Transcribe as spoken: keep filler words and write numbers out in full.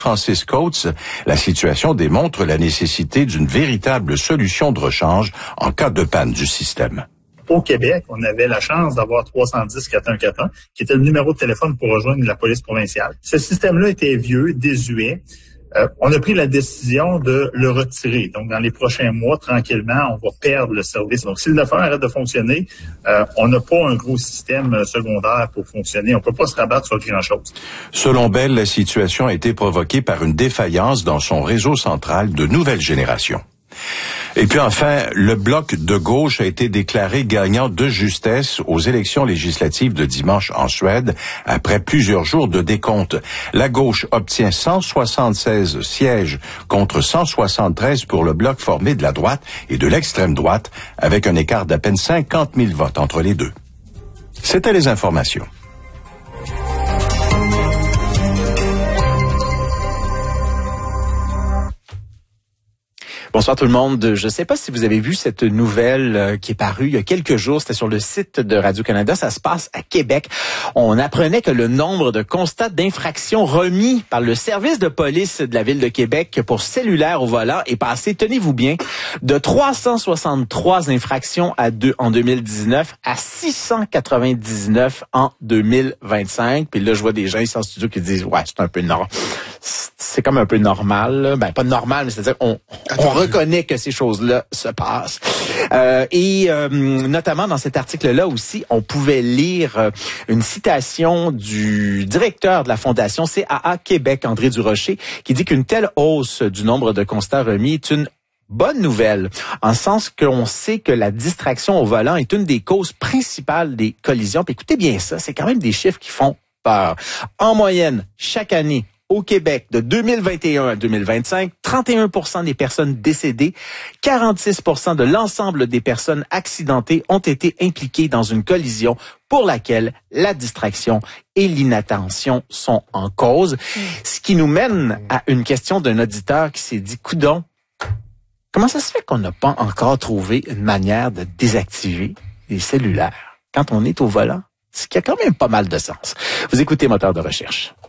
Francis Coates, la situation démontre la nécessité d'une véritable solution de rechange en cas de panne du système. Au Québec, on avait la chance d'avoir trois cent dix quatre un quatre un, qui était le numéro de téléphone pour rejoindre la police provinciale. Ce système-là était vieux, désuet. Euh, on a pris la décision de le retirer. Donc, dans les prochains mois, tranquillement, on va perdre le service. Donc, si le neuf un un arrête de fonctionner, euh, on n'a pas un gros système secondaire pour fonctionner. On peut pas se rabattre sur grand-chose. Selon Bell, la situation a été provoquée par une défaillance dans son réseau central de nouvelle génération. Et puis enfin, le bloc de gauche a été déclaré gagnant de justesse aux élections législatives de dimanche en Suède après plusieurs jours de décompte. La gauche obtient cent soixante-seize sièges contre cent soixante-treize pour le bloc formé de la droite et de l'extrême droite, avec un écart d'à peine cinquante mille votes entre les deux. C'était les informations. Bonsoir tout le monde. Je ne sais pas si vous avez vu cette nouvelle euh, qui est parue il y a quelques jours. C'était sur le site de Radio-Canada. Ça se passe à Québec. On apprenait que le nombre de constats d'infractions remis par le service de police de la Ville de Québec pour cellulaire au volant est passé, tenez-vous bien, de trois cent soixante-trois infractions à deux, en deux mille dix-neuf à six cent quatre-vingt-dix-neuf en deux mille vingt-cinq. Puis là, je vois des gens ici en studio qui disent « Ouais, c'est un peu normal. » C'est comme un peu normal. Là. Ben, pas normal, mais c'est-à-dire on, on reconnaît que ces choses-là se passent. Euh, et euh, notamment dans cet article-là aussi, on pouvait lire euh, une citation du directeur de la Fondation C A A Québec, André Durocher, qui dit qu'une telle hausse du nombre de constats remis est une bonne nouvelle, en sens qu'on sait que la distraction au volant est une des causes principales des collisions. Puis écoutez bien ça, c'est quand même des chiffres qui font peur. En moyenne, chaque année, au Québec, de deux mille vingt et un à deux mille vingt-cinq, trente et un pour cent des personnes décédées, quarante-six pour cent de l'ensemble des personnes accidentées ont été impliquées dans une collision pour laquelle la distraction et l'inattention sont en cause. Ce qui nous mène à une question d'un auditeur qui s'est dit, coudon, comment ça se fait qu'on n'a pas encore trouvé une manière de désactiver les cellulaires quand on est au volant? Ce qui a quand même pas mal de sens. Vous écoutez Moteur de recherche.